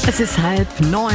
Es ist 8:30.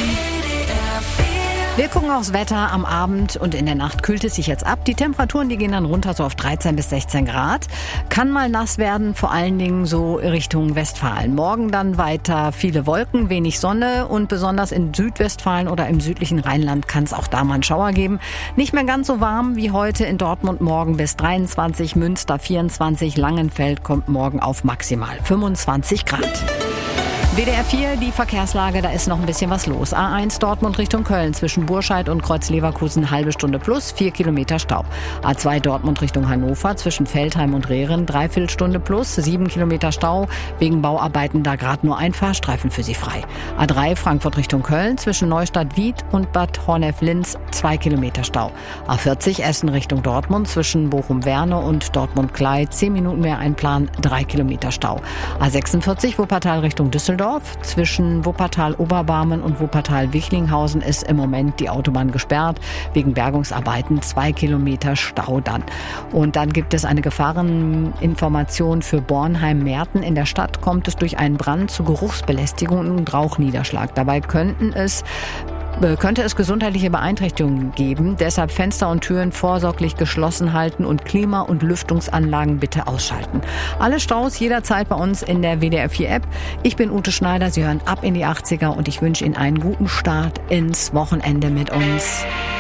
Wir gucken aufs Wetter am Abend und in der Nacht kühlt es sich jetzt ab. Die Temperaturen, die gehen dann runter so auf 13 bis 16 Grad. Kann mal nass werden, vor allen Dingen so Richtung Westfalen. Morgen dann weiter viele Wolken, wenig Sonne und besonders in Südwestfalen oder im südlichen Rheinland kann es auch da mal einen Schauer geben. Nicht mehr ganz so warm wie heute in Dortmund, morgen bis 23, Münster 24, Langenfeld kommt morgen auf maximal 25 Grad. WDR 4, die Verkehrslage, da ist noch ein bisschen was los. A1 Dortmund Richtung Köln zwischen Burscheid und Kreuz-Leverkusen halbe Stunde plus, 4 Kilometer Stau. A2 Dortmund Richtung Hannover zwischen Veltheim und Rehren, dreiviertel Stunde plus, 7 Kilometer Stau. Wegen Bauarbeiten da gerade nur ein Fahrstreifen für Sie frei. A3 Frankfurt Richtung Köln zwischen Neustadt-Wied und Bad Hornef-Linz, 2 Kilometer Stau. A40 Essen Richtung Dortmund zwischen Bochum-Werne und Dortmund-Klei, 10 Minuten mehr Einplan, 3 Kilometer Stau. A46 Wuppertal Richtung Düsseldorf. Zwischen Wuppertal-Oberbarmen und Wuppertal-Wichlinghausen ist im Moment die Autobahn gesperrt. Wegen Bergungsarbeiten 2 Kilometer Stau dann. Und dann gibt es eine Gefahreninformation für Bornheim-Merten. In der Stadt kommt es durch einen Brand zu Geruchsbelästigung und Rauchniederschlag. Dabei könnte es gesundheitliche Beeinträchtigungen geben. Deshalb Fenster und Türen vorsorglich geschlossen halten und Klima- und Lüftungsanlagen bitte ausschalten. Alle Staus jederzeit bei uns in der WDR 4 App. Ich bin Ute Schneider, Sie hören ab in die 80er und ich wünsche Ihnen einen guten Start ins Wochenende mit uns.